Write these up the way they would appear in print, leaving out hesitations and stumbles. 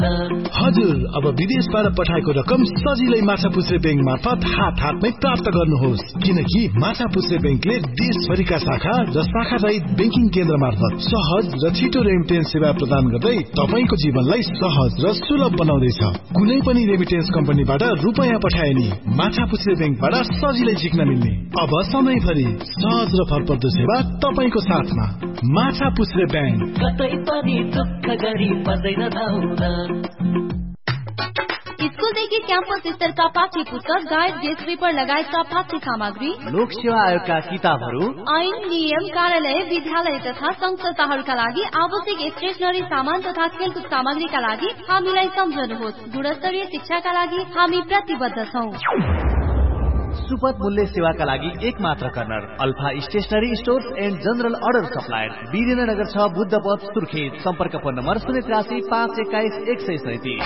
हजुर, अब विदेशबाट पठाएको रकम सजिलै माछापुच्छ्रे बैंक मार्फत हातमै प्राप्त गर्नुहोस्, किनकि माछापुच्छ्रे बैंकले देशभरिका शाखा र शाखा रहित बैंकिङ केन्द्र मार्फत सहज र छिटो रेमिटेन्स सेवा प्रदान गर्दै तपाईको जीवनलाई सहज र सुलभ बनाउँदैछ। कुनै पनि रेमिटेन्स कम्पनीबाट रुपैयाँ पठाए नि माछापुच्छ्रे बैंकबाट सजिलै झिक्न मिल्ने। अब सधैँभरि सहज र भरपर्दो सेवा तपाईको साथमा। माछापुच्छ्रे बैंक, कतै पनि दुःख गरी पर्दैन धाउन। स्कूलदेखि क्याम्पस स्तरका पाठ्य पुस्तक, गाइड, गेस्ट पेपर लगायतका पाठ्य सामग्री, लोक सेवा आयोगका किताबहरू, ऐन, नियम, कार्यालय, विद्यालय तथा संघ संस्थाहरूका लागि आवश्यक स्टेशनरी सामान तथा खेलकुद सामग्रीका लागि हामीलाई सम्झनुहोस्। गुणस्तरीय शिक्षाका लागि हामी प्रतिबद्ध छौं। सुपथ मूल्य सेवाका लागि एक मात्र corner, alpha stationery stores and general order supplier, Birendranagar 6, Buddha पथ, सुर्खेत। सम्पर्क फोन नम्बर 083 521 137।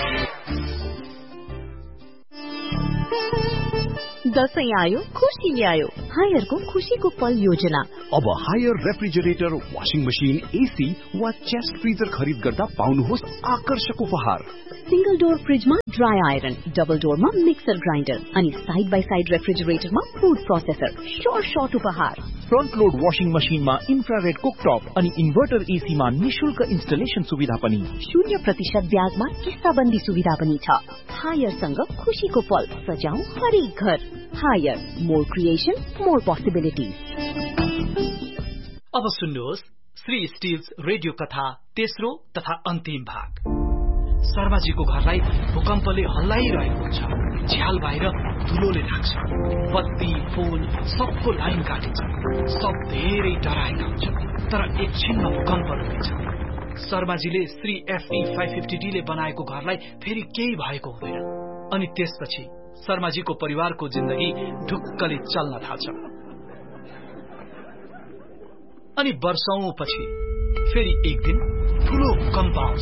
दशैं आयो, खुशी ल्यायो। हायरको खुशीको पल योजना। अब higher refrigerator, washing machine, AC वा चेस्ट फ्रिजर खरिद गर्दा पाउनुहोस् आकर्षक उपहार। सिंगल डोर फ्रिजमा dry iron, double डोरमा mixer grinder अनि side by side रेफ्रिजरेटरमा food processor. Short उपहार। फ्रन्ट लोड वाशिङ मशिनमा इन्फ्रारेड कुकटप अनि इन्भर्टर एसीमा निशुल्क इन्स्टलेसन सुविधा पनि। 0% ब्याजमा किस्ताबन्दी सुविधा पनि छ। हायरसँग खुशीको पल सजाऊ हरेक घर। Higher, more creation, more possibilities. अब सुन्नुहोस् श्री स्टिल्स रेडियो कथा तेस्रो तथा अन्तिम भाग। शर्माजीको घरलाई भूकम्पले हल्लाइरहेको हुन्छ। झ्याल बाहिर धुलोले ढाक्छ। बत्ती, फोन सबको लाइन काटिन्छ। सब धेरै डराएका हुन्छन्, तर एकछिनमा भूकम्प रोकिन्छ। शर्माजीले श्री FE 550D ले बनाएको घरलाई फेरि केही भएको हुँदैन। अनि त्यसपछि शर्माजीको परिवारको जिन्दगी ढुक्कले चल्न थाल्छ। अनि वर्षौंपछि फेरि एक दिन ठूलो भूकम्प आउँछ।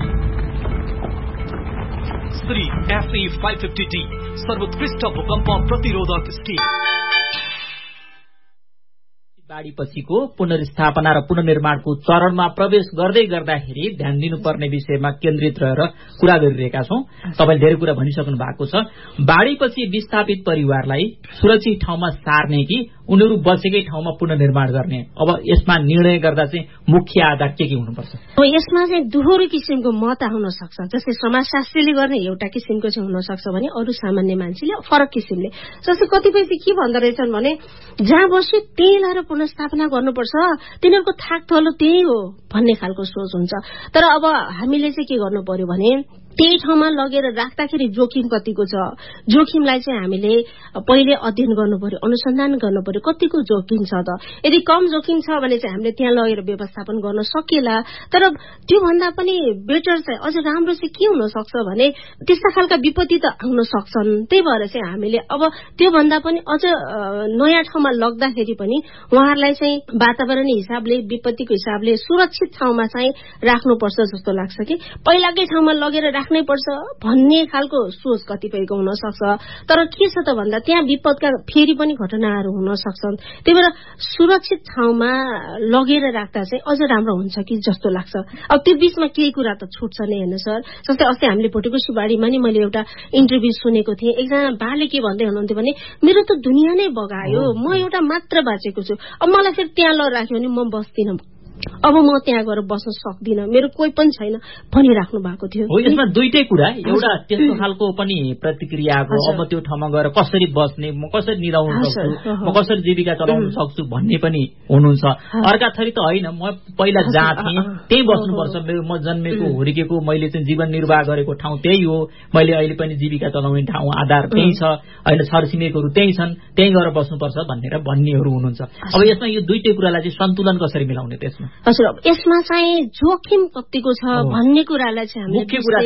श्री FE 550D सर्वोत्कृष्ट भूकम्प प्रतिरोधक स्टिल। बाढीपछिको पुनर्स्थापना र पुनर्निर्माणको चरणमा प्रवेश गर्दै गर्दाखेरि ध्यान दिनुपर्ने विषयमा केन्द्रित रहेर कुरा गरिरहेका छौं। तपाईले धेरै कुरा भनिसक्नु भएको छ। बाढीपछि विस्थापित परिवारलाई सुरक्षित ठाउँमा सार्ने कि उनीहरू बसेकै ठाउँमा पुनर्निर्माण गर्ने, अब यसमा निर्णय गर्दा चाहिँ मुख्य आधार के हुनुपर्छ? यसमा चाहिँ दोहोरो किसिमको मत आउन सक्छ। जस्तै समाजशास्त्रीले गर्ने एउटा किसिमको चाहिँ हुन सक्छ भने अरू सामान्य मान्छेले फरक किसिमले। जस्तै कतिपय चाहिँ के भन्दो रहेछन् भने जहाँ बस्यो त्यही लाएर पुनर्स्थापना गर्नुपर्छ, तिनीहरूको थाक थलो त्यही हो भन्ने खालको सोच हुन्छ। तर अब हामीले चाहिँ के गर्नु पर्यो भने त्यही ठाउँमा लगेर राख्दाखेरि जोखिम कतिको छ, जोखिमलाई चाहिँ हामीले पहिले अध्ययन गर्नु पर्यो, अनुसन्धान गर्नु पर्यो कतिको जोखिम छ त। यदि कम जोखिम छ भने चाहिँ हामीले त्यहाँ लगेर व्यवस्थापन गर्न सकिएला। तर त्यो भन्दा पनि बेटर चाहिँ अझ राम्रो चाहिँ के हुन सक्छ भने त्यस्ता खालका विपत्ति त आउन सक्छन्। त्यही भएर चाहिँ हामीले अब त्यो भन्दा पनि अझ नयाँ ठाउँमा लग्दाखेरि पनि उहाँहरूलाई चाहिँ वातावरणीय हिसाबले, विपत्तिको हिसाबले सुरक्षित ठाउँमा चाहिँ राख्नुपर्छ जस्तो लाग्छ कि पहिलाकै ठाउँमा लगेर राख्नै पर्छ भन्ने खालको सोच कतिपयको हुन सक्छ। तर के छ त भन्दा त्यहाँ विपदका फेरि पनि घटनाहरू हुन सक्छन्। त्यही भएर सुरक्षित ठाउँमा लगेर राख्दा चाहिँ अझ राम्रो हुन्छ कि जस्तो लाग्छ। अब त्यो बीचमा केही कुरा त छुट्छ नै हैन सर। जस्तै अस्ति हामीले भोटेकोसी बाढीमा नि मैले एउटा इन्टरभ्यू सुनेको थिएँ। एकजना बाले के भन्दै हुनुहुन्थ्यो भने मेरो त दुनियाँ नै बगायो, म एउटा मात्र बाँचेको छु, अब मलाई फेरि त्यहाँ राख्यो भने म बस्दिनँ, अब म त्यहाँ गएर बस्न सक्दिनँ, मेरो कोही पनि छैन भनिराख्नु भएको थियो। हो, यसमा दुईटै कुरा, एउटा त्यस्तो खालको पनि प्रतिक्रिया आएको, अब त्यो ठाउँमा गएर कसरी बस्ने, म कसरी निदाउन सक्छु, म कसरी जीविका चलाउन सक्छु भन्ने पनि हुनुहुन्छ। अर्का थरी त होइन, म पहिला जहाँ थिएँ त्यही बस्नुपर्छ, म जन्मेको हुर्केको मैले चाहिँ जीवन निर्वाह गरेको ठाउँ त्यही हो, मैले अहिले पनि जीविका चलाउने ठाउँ आधार त्यही छ, अहिले छरछिमेकहरू त्यही छन्, त्यही गएर बस्नुपर्छ भन्नेहरू हुनुहुन्छ। अब यसमा यो दुईटै कुरालाई चाहिँ सन्तुलन कसरी मिलाउने त्यसमा? हजुर, यसमा चाहिँ जोखिम कतिको छ भन्ने कुरालाई चाहिँ हामीले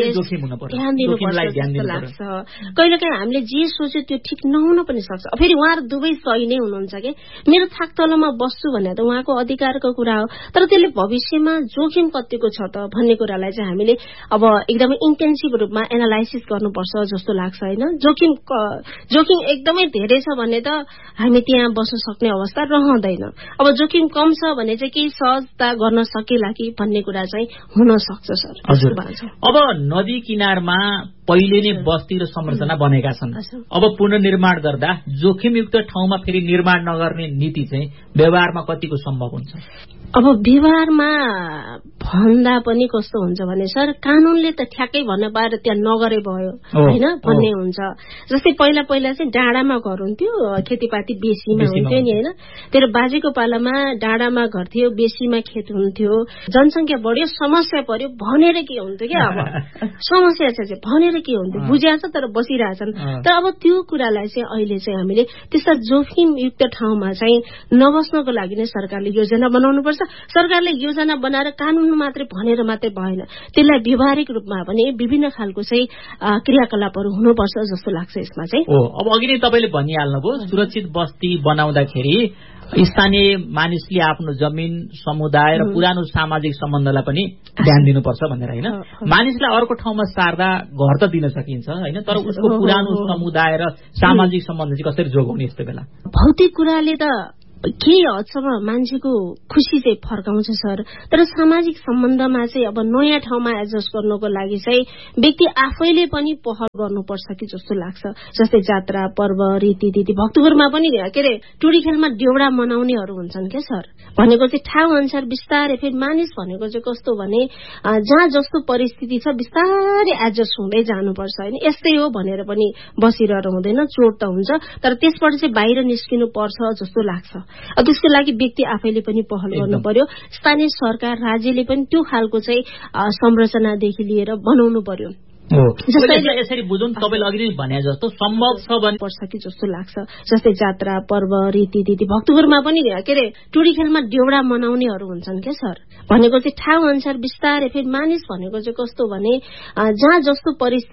ध्यान दिनुपर्छ जस्तो लाग्छ। कहिलेकाहीँ हामीले जे सोच्यो त्यो ठिक नहुन पनि सक्छ। फेरि उहाँहरू दुवै सही नै हुनुहुन्छ कि मेरो थाक तलमा बस्छु भने त उहाँको अधिकारको कुरा हो, तर त्यसले भविष्यमा जोखिम कतिको छ त भन्ने कुरालाई चाहिँ हामीले अब एकदमै इन्टेन्सिभ रूपमा एनालाइसिस गर्नुपर्छ जस्तो लाग्छ होइन। जोखिम एकदमै धेरै छ भने त हामी त्यहाँ बस्न सक्ने अवस्था रहँदैन। अब जोखिम कम छ भने चाहिँ केही सहज व्यवस्था गर्न सकेला कि भन्ने कुरा चाहिँ हुन सक्छ सर। अब नदी किनारमा पहिले नै बस्ती र संरचना बनेका छन्, अब पुनर्निर्माण गर्दा जोखिमयुक्त ठाउँमा फेरि निर्माण नगर्ने नीति चाहिँ व्यवहारमा कतिको सम्भव हुन्छ? अब व्यवहारमा भन्दा पनि कस्तो हुन्छ भने सर, कानूनले त ठ्याक्कै भन्न पाएर त्यहाँ नगरे भयो होइन भन्ने हुन्छ। जस्तै पहिला चाहिँ डाँडामा घर हुन्थ्यो, खेतीपाती बेसीमा हुन्थ्यो नि होइन। तेरो बाजेको पालामा डाँडामा घर थियो, बेसीमा खेत हुन्थ्यो, जनसंख्या बढ्यो, समस्या पर्यो भनेर के हुन्थ्यो क्या? अब समस्या चाहिँ भनेर के हुन्थ्यो, बुझिया छ तर बसिरहेछन्। तर अब त्यो कुरालाई चाहिँ अहिले चाहिँ हामीले त्यस्ता जोखिमयुक्त ठाउँमा चाहिँ नबस्नको लागि नै सरकारले योजना बनाउनुपर्छ। सरकारले योजना बनाएर कानून मात्रै भनेर मात्रै भएन, त्यसलाई व्यावहारिक रूपमा पनि विभिन्न खालको चाहिँ क्रियाकलापहरू हुनुपर्छ जस्तो लाग्छ यसमा चाहिँ। अब अघि नै तपाईँले भनिहाल्नुभयो सुरक्षित बस्ती बनाउँदाखेरि स्थानीय मानिसले आफ्नो जमिन, समुदाय र पुरानो सामाजिक सम्बन्धलाई पनि ध्यान दिनुपर्छ भनेर होइन। मानिसलाई अर्को ठाउँमा सार्दा घर त दिन सकिन्छ होइन, तर उसको पुरानो समुदाय र सामाजिक सम्बन्ध चाहिँ कसरी जोगाउने यस्तो बेला? भौतिक कुराले त केही हदसम्म मान्छेको खुशी चाहिँ फर्काउँछ सर, तर सामाजिक सम्बन्धमा चाहिँ अब नयाँ ठाउँमा एडजस्ट गर्नको लागि चाहिँ व्यक्ति आफैले पनि पहल गर्नुपर्छ कि जस्तो लाग्छ। जस्तै जात्रा, पर्व, रीतिथिति, भक्तपुरमा पनि के अरे टुडी खेलमा देउडा मनाउनेहरू हुन्छन् क्या सर। भनेको चाहिँ ठाउँ अनुसार बिस्तारै, फेरि मानिस भनेको चाहिँ कस्तो भने जहाँ जस्तो परिस्थिति छ बिस्तारै एडजस्ट हुँदै जानुपर्छ होइन। यस्तै हो भनेर पनि बसिरहेर हुँदैन, चोट त हुन्छ, तर त्यसबाट चाहिँ बाहिर निस्किनु पर्छ जस्तो लाग्छ। त्यसको लागि व्यक्ति आफैले पनि पहल गर्नु पर्यो, स्थानीय सरकार, राज्यले पनि त्यो खालको चाहिँ संरचनादेखि लिएर बनाउनु पर्यो। यसरी बुझौँ, तपाईँले अघि नै भने जस्तो सम्भव छ भने पर्छ कि जस्तो लाग्छ। जस्तै जात्रा, पर्व, रीतिथिति, भक्तपुरमा पनि के अरे टुडी खेलमा देउडा मनाउनेहरू हुन्छन् क्या सर। भनेको चाहिँ ठाउँ अनुसार बिस्तारै, फेरि मानिस भनेको चाहिँ कस्तो भने जहाँ जस्तो परिस्थिति